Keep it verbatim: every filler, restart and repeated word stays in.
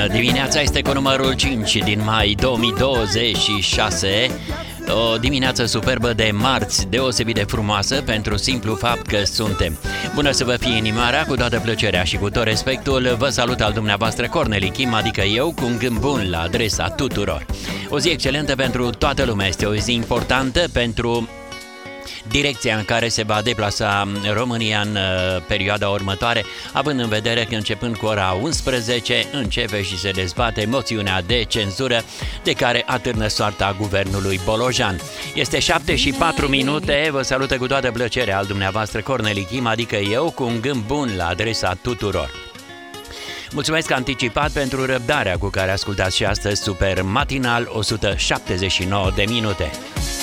Dimineața este cu numărul cinci din mai două mii douăzeci și șase. O dimineață superbă de marți, deosebit de frumoasă pentru simplu fapt că suntem. Bună să vă fie inimioara, cu toată plăcerea și cu tot respectul, vă salut al dumneavoastră Corneli Kim, adică eu, cu un gând bun la adresa tuturor. O zi excelentă pentru toată lumea, este o zi importantă pentru direcția în care se va deplasa România în uh, perioada următoare, având în vedere că începând cu ora unsprezece începe și se dezbate moțiunea de cenzură de care atârnă soarta guvernului Bolojan. Este șapte și patru minute, vă salută cu toată plăcerea al dumneavoastră Corneli Kim, adică eu, cu un gând bun la adresa tuturor. Mulțumesc anticipat pentru răbdarea cu care ascultați și astăzi Super Matinal o sută șaptezeci și nouă de minute.